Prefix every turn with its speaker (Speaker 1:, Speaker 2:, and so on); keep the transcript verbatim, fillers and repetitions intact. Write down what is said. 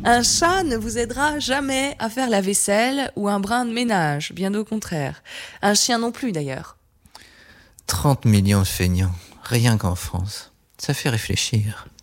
Speaker 1: Un chat ne vous aidera jamais à faire la vaisselle ou un brin de ménage, bien au contraire. Un chien non plus d'ailleurs.
Speaker 2: trente millions de feignants, rien qu'en France. Ça fait réfléchir.